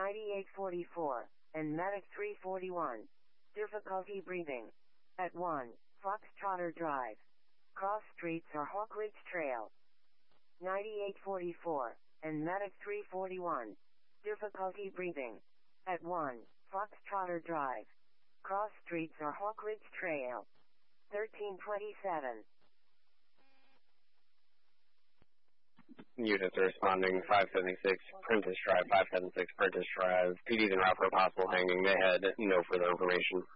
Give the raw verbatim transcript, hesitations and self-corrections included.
ninety-eight forty-four, and Medic three forty-one. Difficulty breathing. At one, Foxtrotter Drive. Cross streets or Hawk Ridge Trail. ninety-eight forty-four, and Medic three forty-one. Difficulty breathing. At one, Foxtrotter Drive. Cross streets or Hawk Ridge Trail. thirteen twenty-seven. Units are responding five seventy-six, Prentice Drive, five seventy-six, Prentice Drive. P Ds en route for a possible hanging. They had no further information.